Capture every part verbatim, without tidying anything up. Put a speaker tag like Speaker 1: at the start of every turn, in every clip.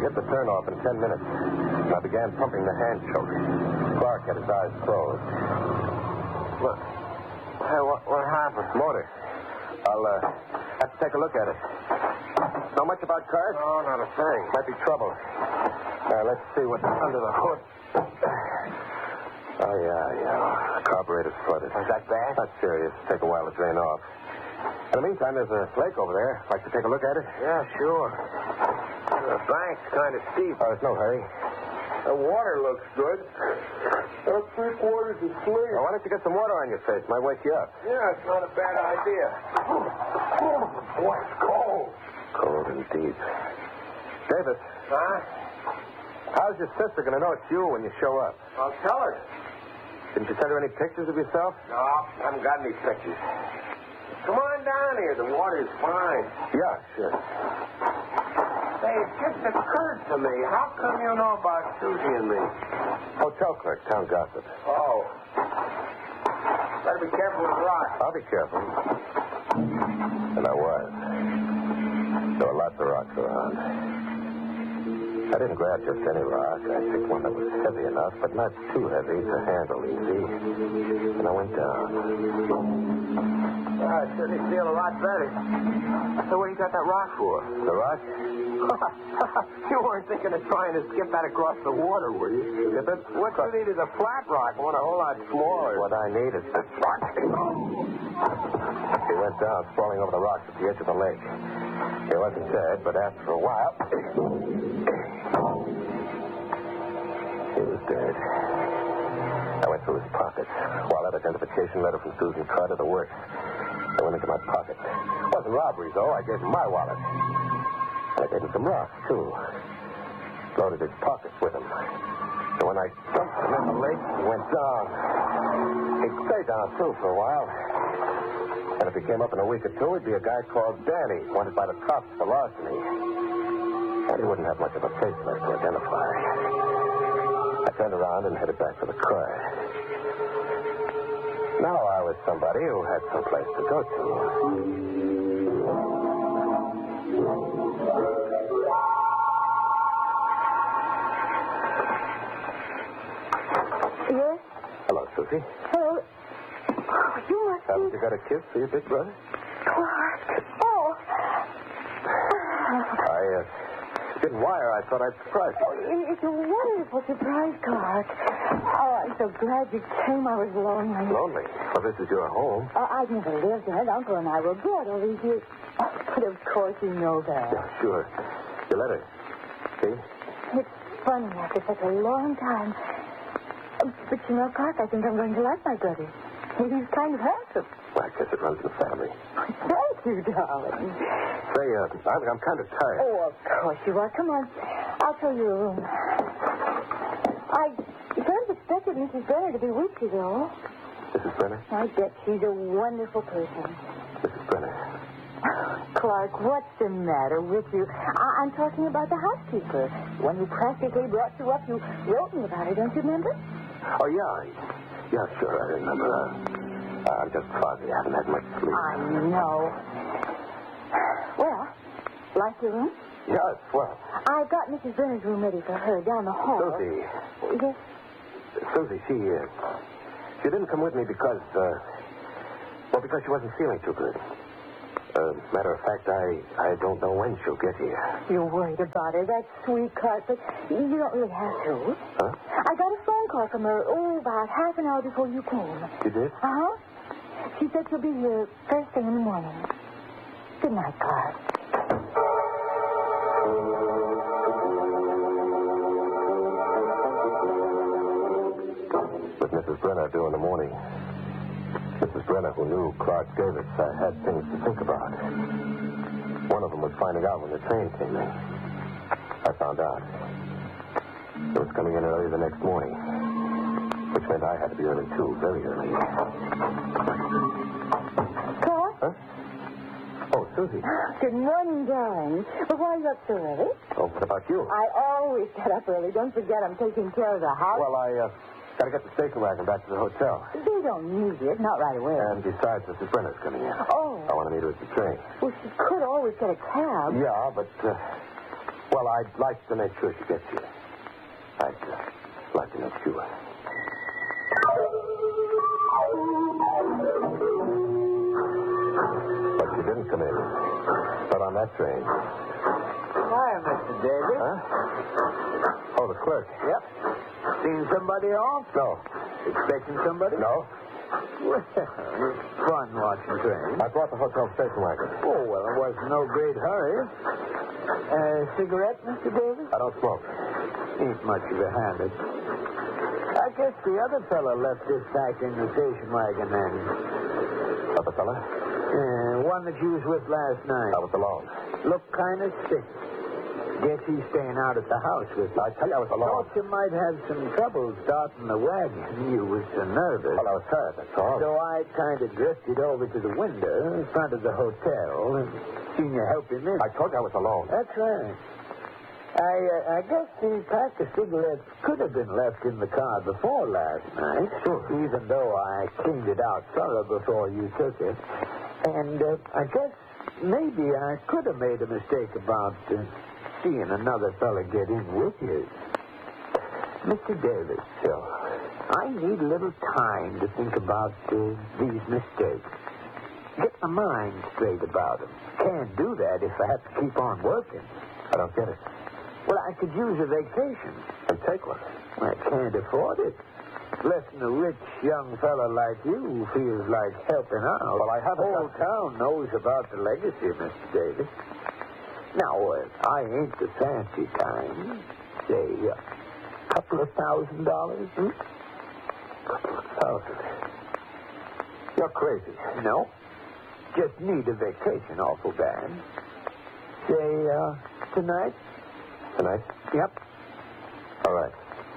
Speaker 1: hit the turnoff in ten minutes, and I began pumping the hand choke. Clark had his eyes closed.
Speaker 2: Look. Hey, what, what happened?
Speaker 1: Motor. I'll uh, have to take a look at it. Know much about cars?
Speaker 2: No, not a thing.
Speaker 1: Might be trouble. Now, let's see what's under the hood. Oh, yeah, yeah. The carburetor's flooded.
Speaker 2: Is that bad?
Speaker 1: Not serious. Take a while to drain off. In the meantime, there's a lake over there. Like to take a look at it?
Speaker 2: Yeah, sure. The bank's kind of steep.
Speaker 1: Oh, there's no hurry.
Speaker 2: The water looks good. That's three quarters asleep.
Speaker 1: Well, why don't you get some water on your face? Might wake you up.
Speaker 2: Yeah, it's not a bad idea. Oh, boy, it's cold.
Speaker 1: Cold indeed. Davis.
Speaker 2: Huh?
Speaker 1: How's your sister going to know it's you when you show up?
Speaker 2: I'll tell her.
Speaker 1: Didn't you send her any pictures of yourself?
Speaker 2: No, I haven't got any pictures. Come on down here. The water's fine.
Speaker 1: Yeah, sure.
Speaker 2: Say, it just occurred to me. How come you know about Susie and me?
Speaker 1: Hotel clerk, town gossip.
Speaker 2: Oh. Better be careful with the rocks.
Speaker 1: I'll be careful. And I was. There were lots of rocks around. I didn't grab just any rock. I picked one that was heavy enough, but not too heavy to handle easy. And I went down.
Speaker 2: Yeah, I certainly feel a lot better. So what do you got that rock for?
Speaker 1: The rock?
Speaker 2: You weren't thinking of trying to skip that across the water, were you?
Speaker 1: Skip it?
Speaker 2: What you need is a flat rock. I want a whole lot smaller.
Speaker 1: What I need is this rock. He went down, sprawling over the rocks at the edge of the lake. He wasn't dead, but after a while... He was dead. I went through his pockets. Wallet, identification letter from Susan Carter, the works. They went into my pocket. It wasn't robbery, though. I gave him my wallet. And I gave him some rocks, too. Loaded his pockets with them. So when I dumped him in the lake, he went down. He'd stay down, too, for a while. And if he came up in a week or two, he'd be a guy called Danny, wanted by the cops for larceny. And he wouldn't have much of a face left to identify. I turned around and headed back for the car. Now I was somebody who had some place to go to.
Speaker 3: Yes?
Speaker 1: Hello, Susie.
Speaker 3: Hello. Oh, you must
Speaker 1: Haven't
Speaker 3: be...
Speaker 1: you got a kiss for your big brother?
Speaker 3: Clark. Oh.
Speaker 1: I uh, didn't wire. I thought I'd surprise you.
Speaker 3: Oh, it's a wonderful surprise, Clark. Oh, I'm so glad you came. I was lonely.
Speaker 1: Lonely? Well, this is your home.
Speaker 3: Uh, I've never lived in it. Uncle and I were good all these years. Oh, but of course you know that.
Speaker 1: Yeah, sure. Your letter. See?
Speaker 3: It's funny after such a long time. Uh, But you know, Clark, I think I'm going to like my brother. He's kind of handsome.
Speaker 1: Well, I guess it runs in the family.
Speaker 3: Thank you, darling.
Speaker 1: Say, uh, I'm, I'm kind of tired.
Speaker 3: Oh, of course you are. Come on. I'll show you a room. I first expected Missus Brenner to be with you, though.
Speaker 1: Missus Brenner?
Speaker 3: I bet she's a wonderful person.
Speaker 1: Missus Brenner.
Speaker 3: Clark, what's the matter with you? I- I'm talking about the housekeeper. One who practically brought you up. You wrote me about her, don't you remember?
Speaker 1: Oh, yeah. Yeah, sure, I remember. Uh, I'm just foggy. I haven't had much sleep.
Speaker 3: I know. Well, like your room?
Speaker 1: Yes, well.
Speaker 3: I got Missus Brenner's room ready for her down the hall.
Speaker 1: Susie.
Speaker 3: Yes?
Speaker 1: Susie, she, uh, she didn't come with me because, uh, well, because she wasn't feeling too good. Uh, matter of fact, I, I don't know when she'll get here.
Speaker 3: You're worried about her. That's sweet, Clark, but you don't really have to.
Speaker 1: Huh?
Speaker 3: I got a phone call from her, oh, about half an hour before you came.
Speaker 1: You did?
Speaker 3: Uh-huh. She said she'll be here first thing in the morning. Good night, Clark.
Speaker 1: With Missus Brenner due in the morning. Missus Brenner, who knew Clark Davis, uh, had things to think about. One of them was finding out when the train came in. I found out. It was coming in early the next morning, which meant I had to be early, too, very early.
Speaker 3: Clark?
Speaker 1: Huh? Oh, Susie.
Speaker 3: Good morning, darling. Well, why are you up so early?
Speaker 1: Oh, what about you?
Speaker 3: I always get up early. Don't forget I'm taking care of the house.
Speaker 1: Well, I, uh, got to get the station wagon back to the hotel.
Speaker 3: They don't need it, not right away.
Speaker 1: And besides, Missus Brenner's coming in.
Speaker 3: Oh.
Speaker 1: I want to meet her at the train.
Speaker 3: Well, she could always get a cab.
Speaker 1: Yeah, but, uh, Well, I'd like to make sure she gets here. I'd uh, like to make sure. But she didn't come in. Not on that train.
Speaker 2: Hi, Mister Davis.
Speaker 1: Huh? Oh, the clerk.
Speaker 2: Yep. Seen somebody off?
Speaker 1: No.
Speaker 2: Expecting somebody?
Speaker 1: No?
Speaker 2: Well, it's fun watching trains.
Speaker 1: I brought the hotel station wagon.
Speaker 2: Oh, well, it wasn't no great hurry. Uh, cigarette, Mister Davis?
Speaker 1: I don't smoke.
Speaker 2: Ain't much of a habit. I guess the other fella left this back in the station wagon then.
Speaker 1: Other fella?
Speaker 2: Uh, one that you was with last night.
Speaker 1: I was alone.
Speaker 2: Looked kind of sick. Guess he's staying out at the house with you.
Speaker 1: I tell you, I was alone.
Speaker 2: Thought you might have some trouble starting the wagon. You was so nervous.
Speaker 1: Well, I was tired, that's all.
Speaker 2: So I kind of drifted over to the window in front of the hotel and seen you help him in.
Speaker 1: I told you I was alone.
Speaker 2: That's right. I uh, I guess the pack of cigarettes could have been left in the car before last night.
Speaker 1: Sure.
Speaker 2: Even though I cleaned it out thorough before you took it. And uh, I guess maybe I could have made a mistake about uh, seeing another fella get in with you. Mister Davis,
Speaker 1: Yeah.
Speaker 2: I need a little time to think about uh, these mistakes. Get my mind straight about them. Can't do that if I have to keep on working.
Speaker 1: I don't get it.
Speaker 2: Well, I could use a vacation.
Speaker 1: And take one.
Speaker 2: I can't afford it. Less than a rich young fella like you feels like helping out.
Speaker 1: Well, I haven't
Speaker 2: The whole
Speaker 1: got-
Speaker 2: town knows about the legacy, Mister Davis. Now, uh, I ain't the fancy kind. Say, a couple of thousand dollars? Hmm?
Speaker 1: Couple of thousand. You're crazy.
Speaker 2: No. Just need a vacation awful bad. Say, uh, tonight?
Speaker 1: Tonight?
Speaker 2: Yep.
Speaker 1: All right.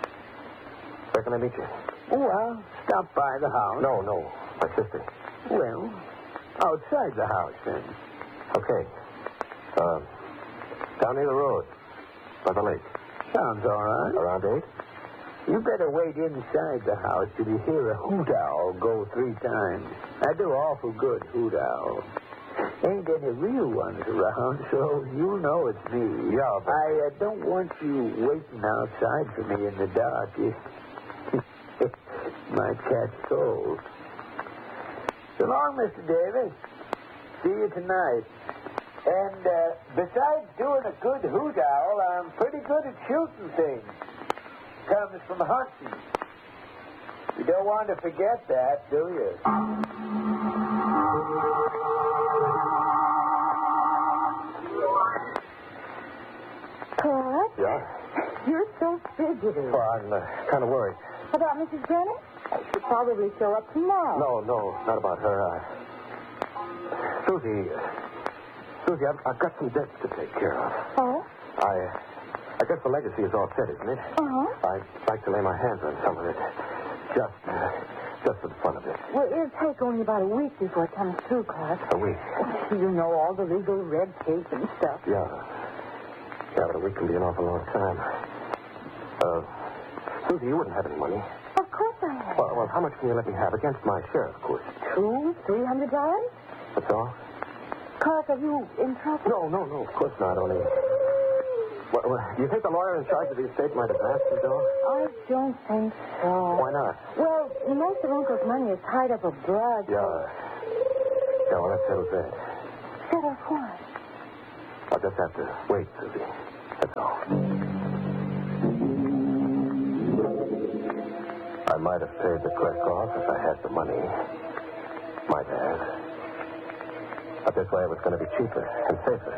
Speaker 1: Where can I meet you?
Speaker 2: Oh, I'll stop by the house.
Speaker 1: No, no. My sister.
Speaker 2: Well, outside the house, then.
Speaker 1: Okay. Uh, down near the road. By the lake.
Speaker 2: Sounds all right.
Speaker 1: Around eight?
Speaker 2: You better wait inside the house till you hear a hoot owl go three times. I do awful good hoot owl. Ain't any real ones around, so you'll know it's me.
Speaker 1: Yeah, but...
Speaker 2: I uh, don't want you waiting outside for me in the dark. You might catch cold. So long, Mister Davis. See you tonight. And uh, besides doing a good hoot owl, I'm pretty good at shooting things. Comes from hunting. You don't want to forget that, do you?
Speaker 3: Clark,
Speaker 1: Yeah?
Speaker 3: you're so fidgety.
Speaker 1: Well, I'm uh, kind of worried.
Speaker 3: About Missus Brennan? She'll probably show up tomorrow.
Speaker 1: No, no, not about her. I... Susie, Susie, I've, I've got some debts to take care of.
Speaker 3: Oh?
Speaker 1: I, I guess the legacy is all set, isn't it?
Speaker 3: Uh-huh.
Speaker 1: I'd like to lay my hands on some of it, just, uh, just for the fun of it.
Speaker 3: Well, it'll take only about a week before it comes through, Clark.
Speaker 1: A week.
Speaker 3: You know all the legal red tape and stuff.
Speaker 1: Yeah, yeah, but a week can be an awful long time. Uh, Susie, you wouldn't have any money.
Speaker 3: Of course I have.
Speaker 1: Well, well, how much can you let me have against my share, of course?
Speaker 3: Two, three hundred dollars?
Speaker 1: That's all.
Speaker 3: Clark, are you in trouble?
Speaker 1: No, no, no, of course not. Only. Well, well, do you think the lawyer in charge of the estate might have asked you, though?
Speaker 3: I don't think so.
Speaker 1: Why not?
Speaker 3: Well, most of Uncle's money is tied up abroad.
Speaker 1: Yeah. Yeah, well, that settles that.
Speaker 3: Settle what?
Speaker 1: I'll just have to wait, Susie. That's all. I might have paid the clerk off if I had the money. Might have. But this way it was going to be cheaper and safer.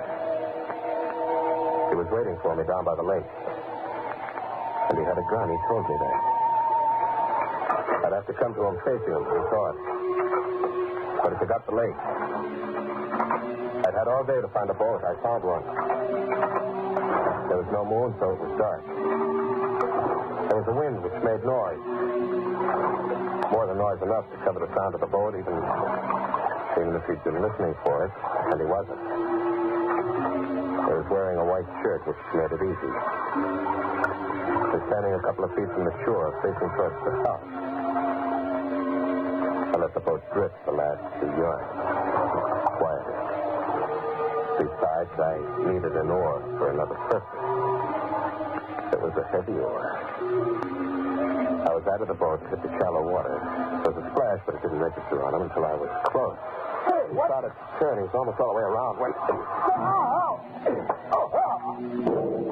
Speaker 1: He was waiting for me down by the lake. And he had a gun. He told me that. I'd have to come to him facing him, he thought. But if he got the lake, I'd had all day to find a boat. I found one. There was no moon, so it was dark. There was a wind which made noise. More than noise enough to cover the sound of the boat, even, even if he'd been listening for it, and he wasn't. He was wearing a white shirt, which made it easy. He was standing a couple of feet from the shore, facing towards the house. I let the boat drift the last two yards. Quieter. Besides, I needed an oar for another purpose. It was a heavy oar. I was out of the boat and hit the shallow water. There was a splash, but it didn't register on him until I was close.
Speaker 2: Hey,
Speaker 1: He
Speaker 2: what?
Speaker 1: started turning. He was almost all the way around. Wait.
Speaker 2: Oh, oh, oh.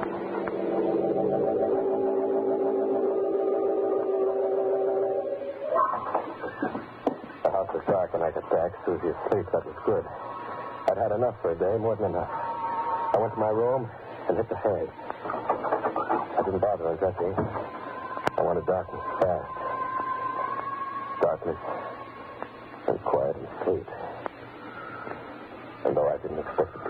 Speaker 1: The house was dark when I got back. Susie asleep. That was good. I'd had enough for a day, more than enough. I went to my room and hit the hay. I didn't bother undressing. I wanted darkness fast. Darkness and quiet and sleep. And though I didn't expect it to